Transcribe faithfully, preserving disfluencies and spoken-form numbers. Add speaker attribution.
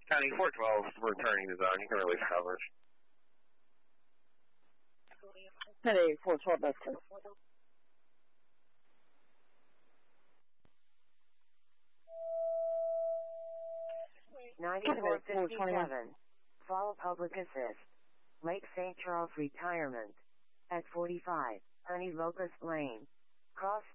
Speaker 1: County four twelve returning to zone. You can release coverage.
Speaker 2: County four twelve, that's good.
Speaker 3: ninety-four fifty-seven. Follow public assist. Lake Saint Charles retirement. At forty-five, Honey Locust Lane. Cross